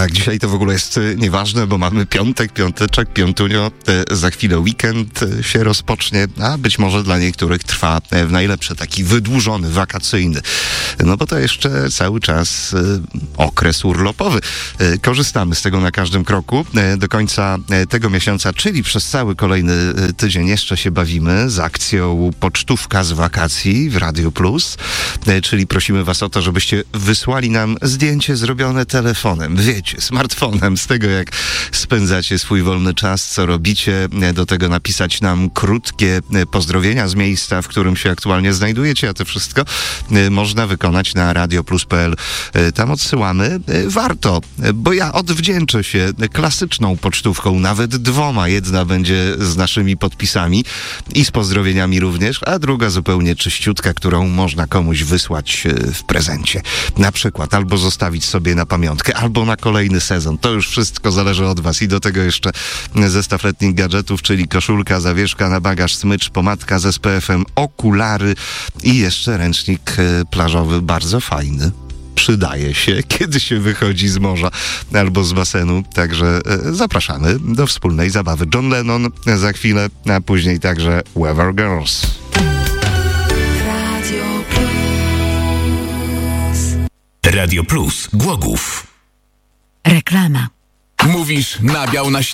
Tak, dzisiaj to w ogóle jest nieważne, bo mamy piąteczek, piątunio, za chwilę weekend się rozpocznie, a być może dla niektórych trwa w najlepsze taki wydłużony, wakacyjny. No bo to jeszcze cały czas okres urlopowy. Korzystamy z tego na każdym kroku. Do końca tego miesiąca, czyli przez cały kolejny tydzień jeszcze się bawimy z akcją Pocztówka z wakacji w Radio Plus, czyli prosimy was o to, żebyście wysłali nam zdjęcie zrobione telefonem, wiecie, smartfonem, z tego jak spędzacie swój wolny czas, co robicie, do tego napisać nam krótkie pozdrowienia z miejsca, w którym się aktualnie znajdujecie, a to wszystko można wykonać na radioplus.pl. Tam odsyłamy. Warto, bo ja odwdzięczę się klasyczną pocztówką, nawet dwoma. Jedna będzie z naszymi podpisami i z pozdrowieniami również, a druga zupełnie czyściutka, którą można komuś wysłać w prezencie. Na przykład albo zostawić sobie na pamiątkę, albo na kolejny sezon. To już wszystko zależy od was. I do tego jeszcze zestaw letnich gadżetów, czyli koszulka, zawieszka na bagaż, smycz, pomadka z SPF-em, okulary i jeszcze ręcznik plażowy, bardzo fajny. Przydaje się, kiedy się wychodzi z morza albo z basenu. Także zapraszamy do wspólnej zabawy. John Lennon za chwilę, a później także Weather Girls. Radio Plus Głogów. Reklama. Mówisz nabiał na ścianie.